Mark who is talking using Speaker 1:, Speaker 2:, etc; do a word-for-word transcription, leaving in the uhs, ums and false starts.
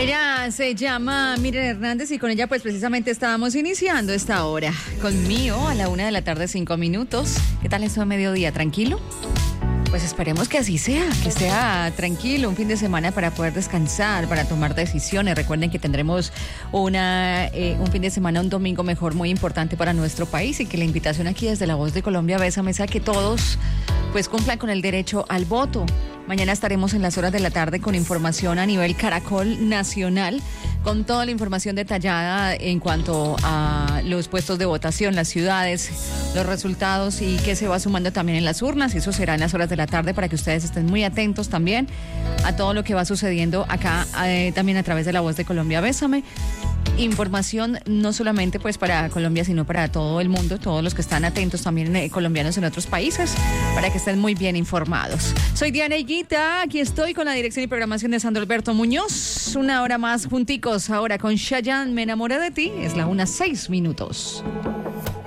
Speaker 1: Ella se llama Miriam Hernández y con ella pues precisamente estábamos iniciando esta hora. Conmigo a la una de la tarde, cinco minutos. ¿Qué tal esto a mediodía? ¿Tranquilo? Pues esperemos que así sea, que sea tranquilo, un fin de semana para poder descansar, para tomar decisiones. Recuerden que tendremos una eh, un fin de semana, un domingo mejor, muy importante para nuestro país, y que la invitación aquí desde La Voz de Colombia, Bésame, es a que todos pues cumplan con el derecho al voto. Mañana estaremos en las horas de la tarde con información a nivel Caracol Nacional, con toda la información detallada en cuanto a los puestos de votación, las ciudades, los resultados y qué se va sumando también en las urnas. Y eso será en las horas de la tarde para que ustedes estén muy atentos también a todo lo que va sucediendo acá, eh, también a través de La Voz de Colombia, Bésame. Información no solamente pues para Colombia, sino para todo el mundo, todos los que están atentos, también eh, colombianos en otros países, para que estén muy bien informados. Soy Diana Higuita, aquí estoy con la dirección y programación de Sandro Alberto Muñoz. Una hora más junticos, ahora con Chayanne, Me enamoré de ti. Es la una, seis minutos.